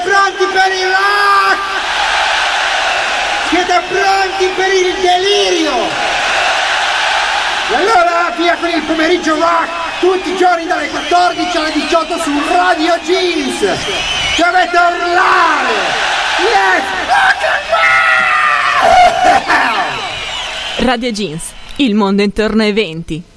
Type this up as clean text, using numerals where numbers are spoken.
pronti per il rock? Siete pronti per il delirio? E allora via con il pomeriggio rock, tutti i giorni dalle 14 alle 18 su Radio Jeans. Dovete urlare! Yes! Rock and roll! Radio Jeans, il mondo intorno ai 20.